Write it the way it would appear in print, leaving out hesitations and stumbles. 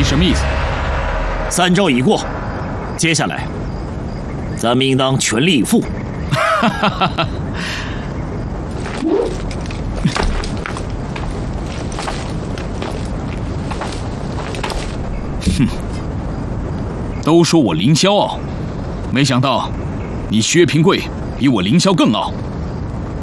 什么意思 ？3周已过，接下来咱们应当全力以赴。 哼，都说我凌霄傲，没想到你薛平贵比我凌霄更傲。